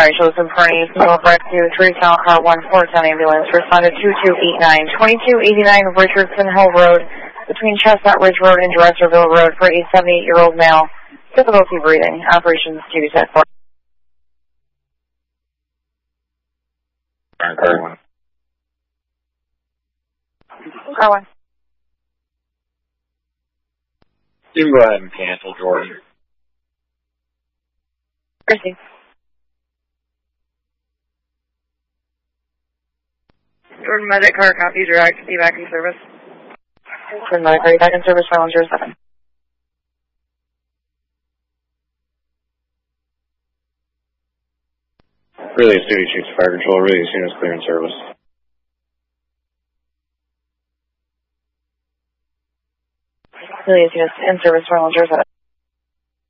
Sorry, Joseph Pernice, Wreck to 3 South Car 147 ambulance. Responded 2289. 2289 Richardson Hill Road between Chestnut Ridge Road and Dresserville Road for a 78-year-old male. Difficulty breathing. Operations duty set for. Car 1. Car 1. You can go ahead and cancel, Jordan. Chrissy. Jordan Medic car copy direct. Be back in service. Jordan Medic car back in service. Final 07. Really, duty shoots fire control. Really, as soon as clear in service. Really, as soon as in service. Final 07.